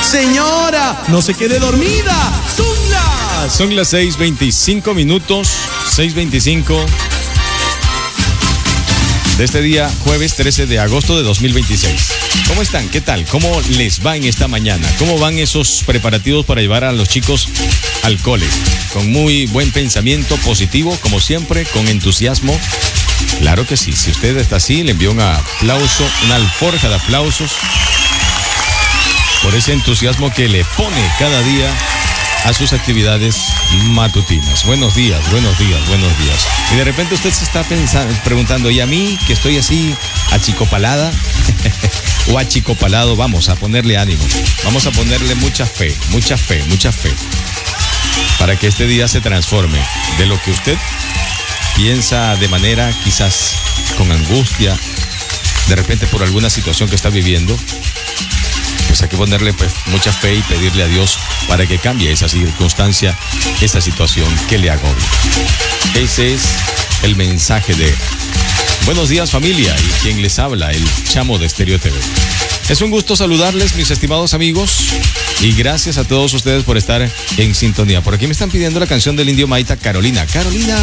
Señora, no se quede dormida. Son las 6:25 minutos. 6:25 de este día, jueves 13 de agosto de 2026. ¿Cómo están? ¿Qué tal? ¿Cómo les va en esta mañana? ¿Cómo van esos preparativos para llevar a los chicos al cole? Con muy buen pensamiento positivo, como siempre, con entusiasmo. Claro que sí. Si usted está así, le envío un aplauso, una alforja de aplausos por ese entusiasmo que le pone cada día a sus actividades matutinas. Buenos días, buenos días, buenos días. Y de repente usted se está preguntando, ¿y a mí que estoy así achicopalada o achicopalado? Vamos a ponerle ánimo, vamos a ponerle mucha fe, mucha fe, mucha fe, para que este día se transforme de lo que usted piensa de manera quizás con angustia, de repente por alguna situación que está viviendo. Pues hay que ponerle mucha fe y pedirle a Dios para que cambie esa circunstancia, esa situación que le agobia. Ese es el mensaje de Buenos Días, familia, y quien les habla, el Chamo de Stereo TV. Es un gusto saludarles, mis estimados amigos, y gracias a todos ustedes por estar en sintonía. Por aquí me están pidiendo la canción del Indio Maita, Carolina. Carolina.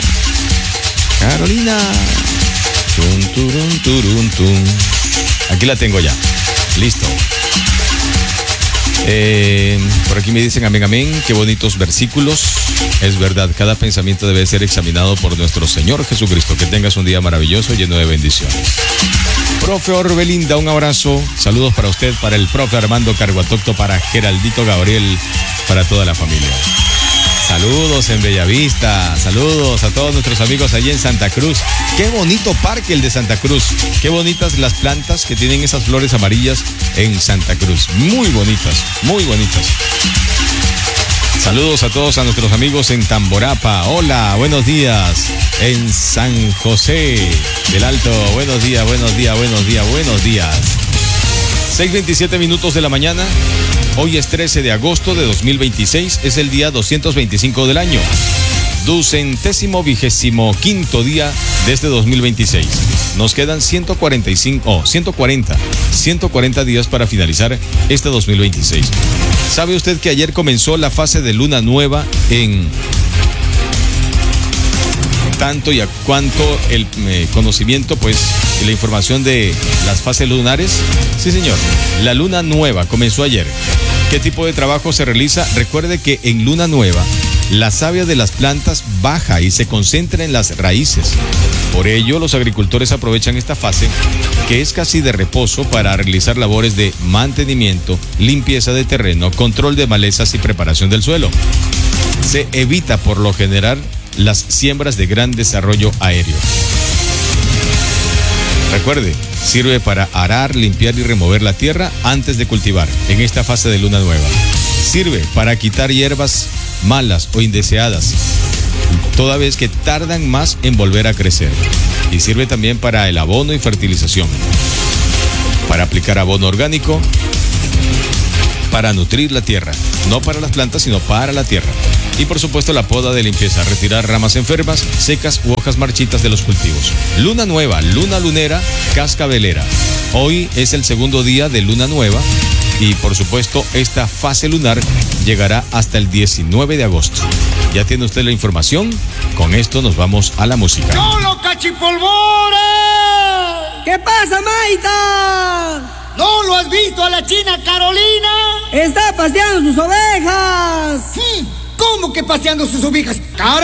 Tum, turum, turum, tum. Aquí la tengo ya. Listo. Por aquí me dicen amén, amén. Qué bonitos versículos. Es verdad, cada pensamiento debe ser examinado por nuestro Señor Jesucristo. Que tengas un día maravilloso, lleno de bendiciones. Profe Orbelinda, un abrazo. Saludos para usted, para el profe Armando Carguatocto, para Geraldito Gabriel, para toda la familia. Saludos en Bellavista, saludos a todos nuestros amigos allí en Santa Cruz. Qué bonito parque el de Santa Cruz. Qué bonitas las plantas que tienen esas flores amarillas en Santa Cruz. Muy bonitas, muy bonitas. Saludos a todos a nuestros amigos en Tamborapa. Hola, buenos días. En San José del Alto. Buenos días, buenos días, buenos días, buenos días. 6:27 minutos de la mañana. Hoy es 13 de agosto de 2026. Es el día 225 del año. 225º día de este 2026. Nos quedan 140 días para finalizar este 2026. ¿Sabe usted que ayer comenzó la fase de luna nueva en tanto y a cuanto el conocimiento, pues, y la información de las fases lunares? Sí, señor. La luna nueva comenzó ayer. ¿Qué tipo de trabajo se realiza? Recuerde que en luna nueva, la savia de las plantas baja y se concentra en las raíces. Por ello, los agricultores aprovechan esta fase, que es casi de reposo, para realizar labores de mantenimiento, limpieza de terreno, control de malezas y preparación del suelo. Se evita, por lo general, las siembras de gran desarrollo aéreo. Recuerde, sirve para arar, limpiar y remover la tierra antes de cultivar en esta fase de luna nueva. Sirve para quitar hierbas malas o indeseadas, toda vez que tardan más en volver a crecer. Y sirve también para el abono y fertilización, para aplicar abono orgánico, para nutrir la tierra, no para las plantas, sino para la tierra. Y por supuesto la poda de limpieza, retirar ramas enfermas, secas u hojas marchitas de los cultivos. Luna nueva, luna lunera, cascabelera. Hoy es el segundo día de luna nueva y por supuesto esta fase lunar llegará hasta el 19 de agosto. ¿Ya tiene usted la información? Con esto nos vamos a la música. ¡Cholo cachipolvora! ¿Qué pasa, Maita? ¿No lo has visto a la china Carolina? Está paseando sus ovejas. ¿Cómo que paseando sus ovejas? ¡Caro!